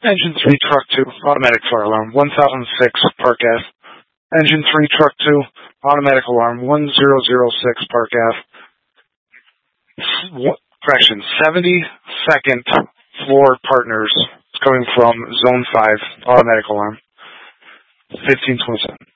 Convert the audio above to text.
Engine 3, Truck 2, automatic fire alarm, 1006, Park Ave. Engine 3, Truck 2, automatic alarm, 1006, Park Ave. Correction, 72nd floor partners coming from Zone 5, automatic alarm, 1527.